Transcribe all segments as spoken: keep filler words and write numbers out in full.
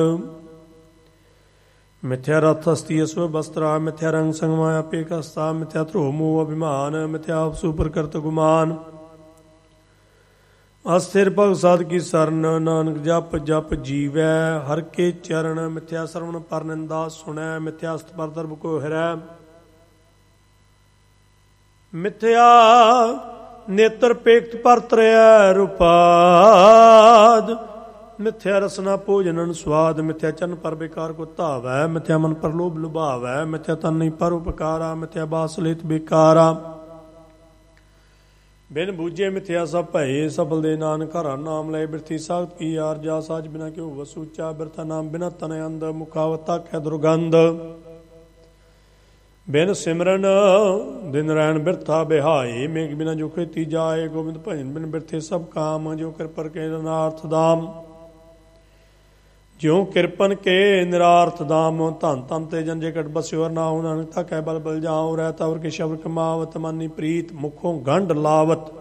ਮਿਥਿਆ ਰਥ ਹਸਤੀ ਅਸਵ ਬਸਤਰਾ ਮਿਥਿਆ ਰੰਗ ਸੰਗਮਾ ਆਪੇ ਕਸਤਾ ਮਿਥਿਆ ਧਰੋ ਮੋਹ ਅਭਿਮਾਨ ਮਿਥਿਆ ਅਪਸੂ ਪ੍ਰਕਰਤ ਗੁਮਾਨ। ਅਸਥਿਰ ਭਗ ਸਾਧ ਕੀ ਸਰਨ ਨਾਨਕ ਜਪ ਜਪ ਜੀਵੈ ਹਰ ਕੇ ਚਰਨ। ਮਿਥਿਆ ਸਰਵਣ ਪਰ ਨਿੰਦਾ ਸੁਣੈ ਮਿਥਿਆ ਅਸਤ ਪਰ ਦਰਬ ਕੋ ਹਿਰੈ। ਮਿਥਿਆ ਨੇਤਰ ਪੇਖਤ ਪਰ ਤਰਿਐ ਰੂਪਾਦ। ਮਿਥਿਆ ਰਸਨਾ ਭੋਜਨਨ ਸਵਾਦ ਮਿਥਿਆ ਚਰਨ ਪਰ ਬੇਕਾਰ ਕੋ ਧਾਵੈ। ਮਿਥਿਆ ਮਨ ਪਰ ਲੋਭ ਲੁਭਾਵੈ ਮਿਥਿਆ ਤਨ ਨਹੀਂ ਪਰ ਉਪਕਾਰਾ ਮਿਥਿਆ ਬਾਸ ਲੇਤ ਬੇਕਾਰਾ। ਬਿਨ ਬੂਝੇ ਮਿਥਿਆ ਸਭ ਭਏ ਸਫਲ ਦੇ ਨਾਨਕ ਘਰਾ ਨਾਮ ਲਏ। ਬਿਰਥੀ ਸਾਖਤ ਕੀ ਯਾਰ ਜਾ ਸਾਜ ਬਿਨਾ ਕਿਉ ਵਸੂਚਾ। ਬਿਰਥਾ ਨਾਮ ਬਿਨਾ ਤਨ ਅੰਧ ਮੁਖਾਵਤਾ ਖੈ ਦੁਰਗੰਧ। ਬਿਨ ਸਿਮਰਨ ਦਿਨ ਰੈਣ ਬਿਰਥਾ ਬਿਹਾਏ। ਮੇਘ ਬਿਨਾ ਜੋ ਖੇਤੀ ਜਾਏ। ਗੋਬਿੰਦ ਭਜਨ ਬਿਨ ਬਿਰਥੇ ਸਭ ਕਾਮ ਜੋ ਕਿਰਪਰ ਕੇ ਨਾਰਥ ਦਾਮ। ਜਿਉ ਕਿਰਪਨ ਕੇ ਨਿਰਾਰਥ ਦਾਮ। ਧਨ ਧਨ ਤੇ ਜਨ ਜੇ ਕਟ ਬਸਿਓ ਨਾਉ ਨਾਨਕ ਥਕੈ ਬਲ ਬਲ ਜਾਉ। ਰਹਿ ਤਵਰ ਕੇ ਸ਼ਬਦ ਕਮਾਵਤ ਮਾਨੀ ਪ੍ਰੀਤ ਮੁਖੋਂ ਗੰਢ ਲਾਵਤ।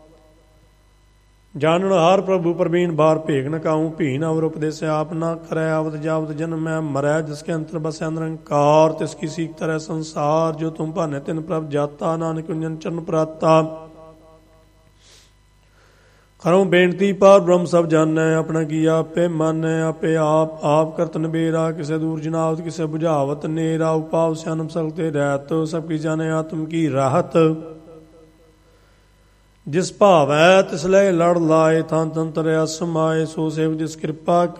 ਜਾਣਨ ਹਾਰ ਪ੍ਰਭੂ ਪ੍ਰਵੀਨ ਬਾਰ ਭੇਗ ਨ ਕਾਉ। ਭੀਨ ਅਵਰ ਉਪਦੇਸ ਆਪ ਨਾ ਕਰੈ ਆਵਤ ਜਾਵਤ ਜਨਮ ਮੈਂ ਮਰੈ। ਜਿਸ ਕੇ ਅੰਤਰ ਬਸੈ ਨਿਰੰਕਾਰ ਤਿਸ ਕੀ ਸੀਖ ਤਰੈ ਸੰਸਾਰ। ਜੋ ਤੁਮ ਭਾਨੈ ਤਿਨ ਪ੍ਰਭ ਜਾਤਾ ਨਾਨਕ ਕੁੰਜਨ ਚਰਨ ਪ੍ਰਾਤਾ। ਕਰੋ ਬੇਨਤੀ ਪਾਰ ਬ੍ਰਹਮ ਸਭ ਜਾਣੈ। ਆਪਣਾ ਕੀ ਆਪੇ ਮਾਨੈ ਆਪੇ ਆਪ ਆਪ ਕਰਤ ਨਿਬੇਰਾ। ਕਿਸੇ ਦੂਰ ਜਨਾਵਤ ਕਿਸੇ ਬੁਝਾਵਤ ਨੇਰਾ। ਉਪਾਵ ਸਿਆਨਮ ਸਗਤੇ ਰਹਿਤ ਸਭ ਕੀ ਜਾਣੈ ਆਤਮ ਕੀ ਰਾਹਤ। ਜਿਸ ਭਾਵੈ ਤਿਸ ਲੈ ਲੜ ਲਾਏ ਥਾਂ ਤੰਤਰ ਅਸਮਾਏ। ਸੋ ਸੇਵ ਜਿਸ ਕਿਰਪਾ